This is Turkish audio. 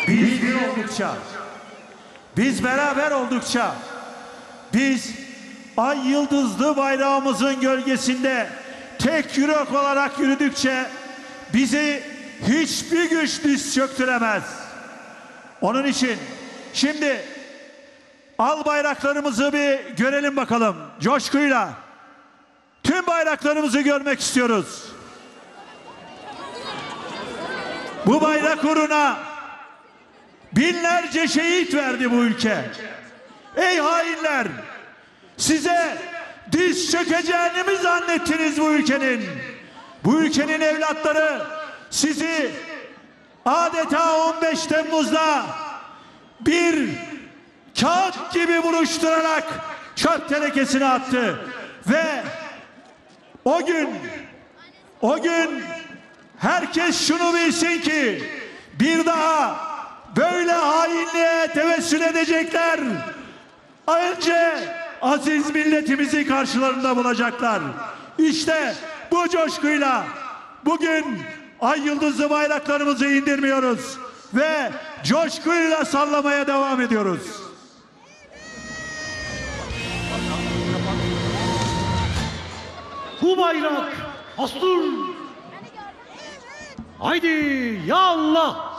Biz bir oldukça, biz beraber oldukça, biz ay yıldızlı bayrağımızın gölgesinde tek yürek olarak yürüdükçe bizi hiçbir güç diz çöktüremez. Onun için şimdi al bayraklarımızı bir görelim bakalım coşkuyla. Tüm bayraklarımızı görmek istiyoruz. Bu bayrak uğruna binlerce şehit verdi bu ülke. Ey hainler! Size diz çökeceğini mi zannettiniz bu ülkenin? Bu ülkenin evlatları sizi adeta 15 Temmuz'da bir kağıt gibi buruşturarak çöp tenekesine attı. Ve o gün herkes şunu bilsin ki bir daha böyle hainliğe tevessül edecekler. Önce aziz milletimizi karşılarında bulacaklar. İşte bu coşkuyla bugün ay yıldızlı bayraklarımızı indirmiyoruz ve coşkuyla sallamaya devam ediyoruz. Bu bayrak astur. Haydi ya Allah.